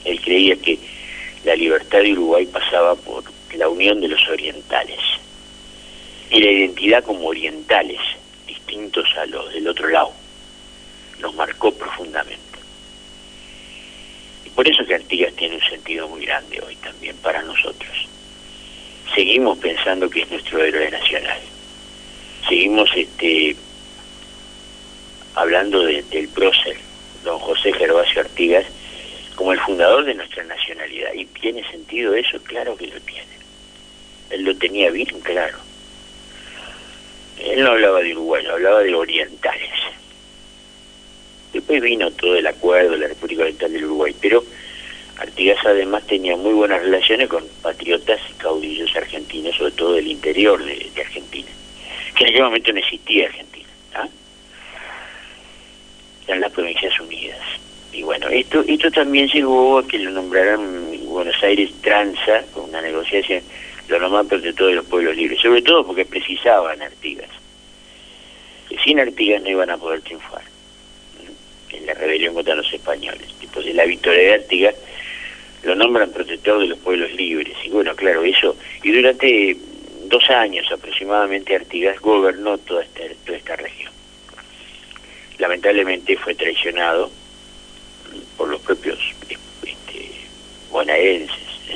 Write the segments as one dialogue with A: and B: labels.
A: Él creía que la libertad de Uruguay pasaba por la unión de los orientales y la identidad como orientales, distintos a los del otro lado. Nos marcó profundamente. Y por eso que Artigas tiene un sentido muy grande hoy también para nosotros. Seguimos pensando que es nuestro héroe nacional. Seguimos hablando del prócer, don José Gervasio Artigas, como el fundador de nuestra nacionalidad. ¿Y tiene sentido eso? Claro que lo tiene. Él lo tenía bien claro. Él no hablaba de Uruguay, hablaba de orientales. Después vino todo el acuerdo de la República Oriental del Uruguay, pero Artigas además tenía muy buenas relaciones con patriotas y caudillos argentinos, sobre todo del interior de Argentina, que en aquel momento no existía Argentina, ¿ah? Eran las Provincias Unidas. Y bueno, esto también llegó a que lo nombraran Buenos Aires tranza, con una negociación, lo nombraron protector de los pueblos libres, sobre todo porque precisaban Artigas, que sin Artigas no iban a poder triunfar en la rebelión contra los españoles. Después de la victoria de Artigas, lo nombran protector de los pueblos libres. Y bueno, claro, eso, y durante 2 años aproximadamente Artigas gobernó toda esta región. Lamentablemente fue traicionado por los propios bonaerenses,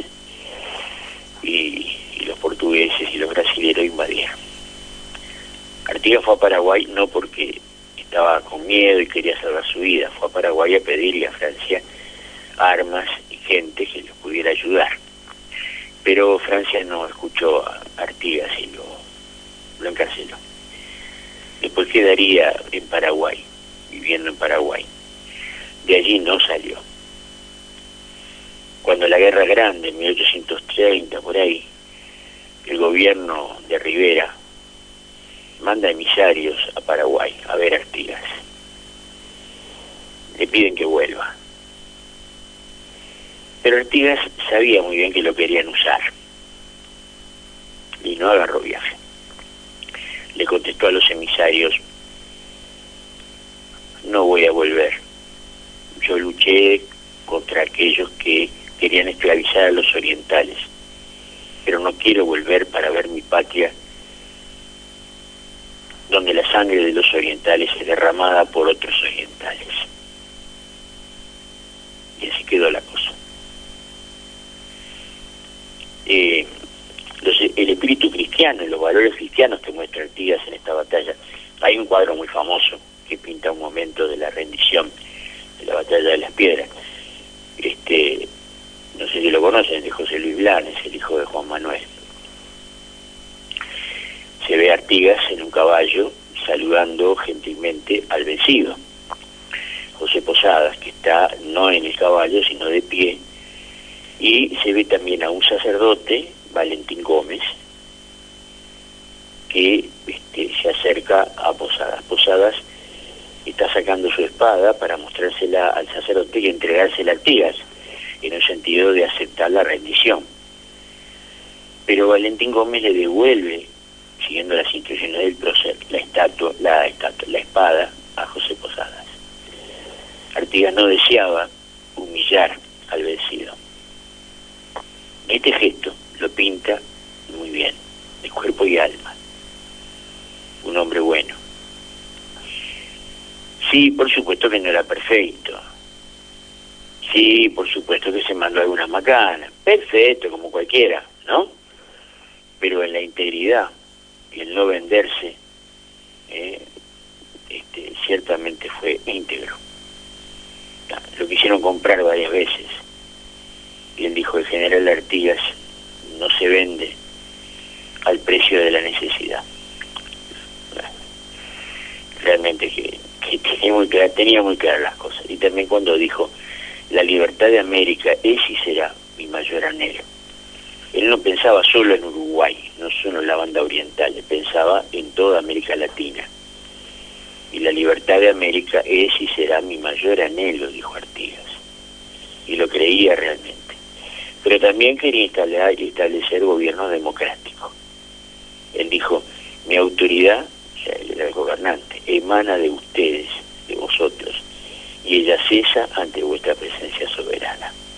A: y los portugueses y los brasileños invadieron. Artigas fue a Paraguay no porque estaba con miedo y quería salvar su vida, fue a Paraguay a pedirle a Francia armas y gente que les pudiera ayudar. Pero Francia no escuchó a Artigas y lo encarceló. Después quedaría en Paraguay, viviendo en Paraguay. De allí no salió. Cuando la Guerra Grande, en 1830, por ahí, el gobierno de Rivera manda emisarios a Paraguay a ver a Artigas. Le piden que vuelva. Pero Artigas sabía muy bien que lo querían usar y no agarró viaje. Le contestó a los emisarios: no voy a volver. Yo luché contra aquellos que querían esclavizar a los orientales, pero no quiero volver para ver mi patria donde la sangre de los orientales es derramada por otros orientales. Y así quedó la cosa. El espíritu cristiano y los valores cristianos que muestra Artigas en esta batalla. Hay un cuadro muy famoso que pinta un momento de la rendición de la batalla de las Piedras. No sé si lo conocen, de José Luis Blanes, el hijo de Juan Manuel. Se ve a Artigas en un caballo saludando gentilmente al vencido, José Posadas, que está no en el caballo sino de pie, y se ve también a un sacerdote, Valentín Gómez, que se acerca a Posadas. Posadas está sacando su espada para mostrársela al sacerdote y entregársela a Artigas, en el sentido de aceptar la rendición. Pero Valentín Gómez le devuelve, siguiendo las instrucciones del prócer, la espada a José Posadas. Artigas no deseaba humillar al vencido. Este gesto lo pinta muy bien, de cuerpo y alma. Un hombre bueno. Sí, por supuesto que no era perfecto. Sí, por supuesto que se mandó algunas macanas. Perfecto, como cualquiera, ¿no? Pero en la integridad y el no venderse, ciertamente fue íntegro. Lo quisieron comprar varias veces. Y él dijo: el general Artigas no se vende al precio de la necesidad. Realmente que tenía muy claras las cosas. Y también cuando dijo: la libertad de América es y será mi mayor anhelo. Él no pensaba solo en Uruguay, no solo en la banda oriental, él pensaba en toda América Latina. Y la libertad de América es y será mi mayor anhelo, dijo Artigas. Y lo creía realmente. Pero también quería establecer gobierno democrático. Él dijo: mi autoridad, o sea, él era el gobernante, emana de ustedes, de vosotros, y ella cesa ante vuestra presencia soberana.